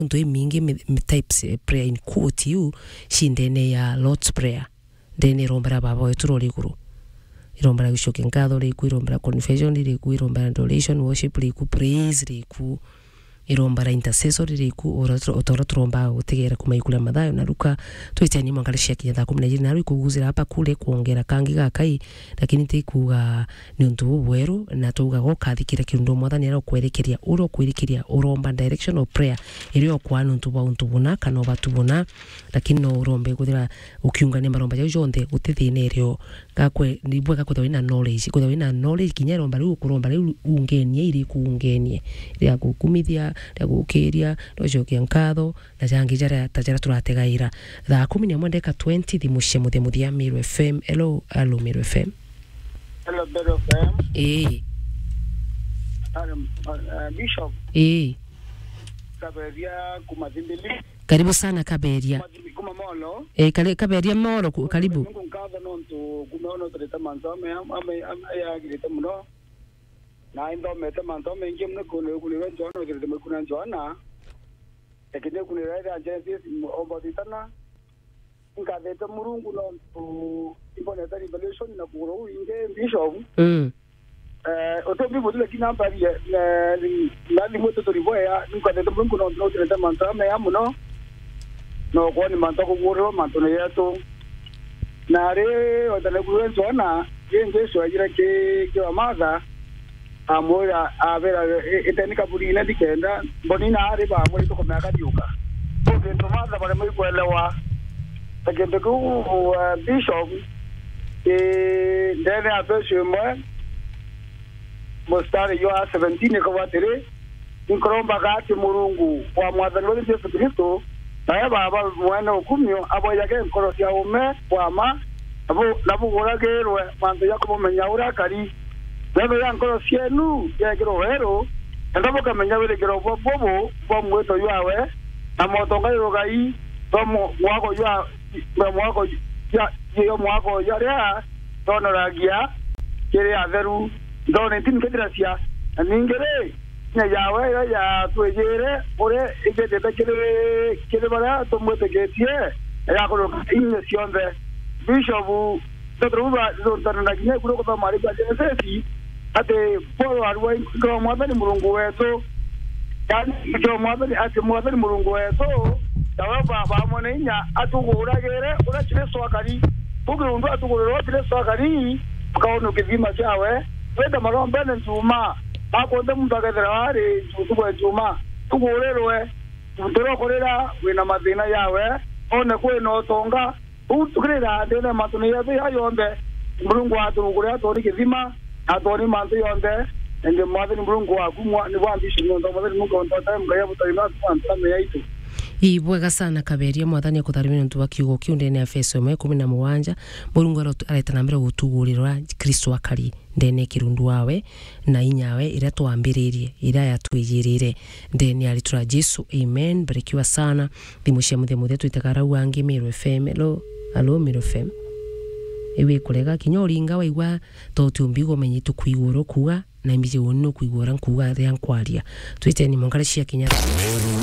ndo mingi types prayer in quote you shindene ya Lord's prayer ndene rombera baba wetu roliguru irombera gishoke nkatho riku irombera confession riku irombera adoration worship riku praise riku irombera intercessory riku otora turomba utegera kumaikula mathayo na Luka twitani mwangalishia kinyatha 12 na riku kuguzira hapa kule kuongera kangi gakai lakini tikuga ni undu bweru na tuga gokathikira kirundo mwathani ara kwerekeria uro kwirikiria uromba direction of prayer irio kwa nuntu ba untu buna kana batubuna lakini no urombe kuthira ukiungania maromba ya jonde gutithine irio gakwe ndibwe gakutha wina knowledge kinya romba riu kuromba riu ungenie iri kuungenie ria gukumithia ria gukiria rojokia nkatho na jangi jara tajara turategaira thaa 11:20 thimucie muthia Meru FM. Hello Meru FM. Hello Meru FM. Bishop. Kaberia kumadhimbili. Karibu sana Kaberia. Kumamolo. Kaberia moro karibu. Mungu nkatho nontu kumeona tuleta manzome ya girete muno. Na ndo mete manzome ngi mne kule njona girete mukuna njona. Lakini kuna raida Genesis omboditana. Nkadete murungu nontu iboneta revelation na kuro inge Bishop. Otobi bodile kinamba na limoto toriboya nkadete murungu nontu tuleta manzome ya muno. No kwani mantoko kuro mantone yetu nare otale kuwenzona yenge so ajira ke amaza amora avera etenika bulina dikenda bonina ari ba muri to komaka diuka oke to maza bare muri kwelewa takende ku Bishop ndene apeshe mostari yo 17 ko watere inkromba gati murungu wa mwadhani wa Yesu Kristo Saya baba mwana ukumyo abo yake nkorosia ume wama abo goragerwe manzo yakobo menyaura kari bebe ya nkorosia nu yagero hero ndabo kamenya wele gero bobo bomweto yawe amotonga yogai tomo wako ya mwako ya yo mwako ya rea tonoragia kire atheru ndone tin kedrasia ningere nya yawe ya twejere ore igete kire bara tomwete getie ya ko inne sionde Bishop totruba zontana kinya kulo ko mari ba Genesis ate polo arwa ko mwadani murungu wetu yani ko mwadani ate mwadani murungu wetu tawa baba mone nya atuguragere ora chire swakari bugu ndo atugurero chire swakari kaono kizima chawe wenda marombe ntuma akonde muntu akathera ari tutukwe tuma tugurerwe turokorera wina mathina yawe one kwina utonga utukirira ndene matuni yabe yonde murungu atugurera tori kizima atori mantu yonde ende mwathani murungu waku ni wambishi ndo mwathani mungu ndo time ngaya butarima twantame yaitu Ibwega sana Kaberia mwathani akutharimira ntu bakiugo kiundene ya Efeso 1:17 murungu aretanambira gutugurira Kristo akari ndene kirundu wawe na inyawe ira twambiririe ira yatwijirire ndene alitura Jesu amen barikiwa sana thimucie muthia twitakara wangi Meru FM. Hello Meru FM. Ewe kulega kinyoringa waigwa totumbigo menyitu kuiguro kuga na imbije wonu kuigura nkuga ya nkwaria twiteni mongalishia kinyara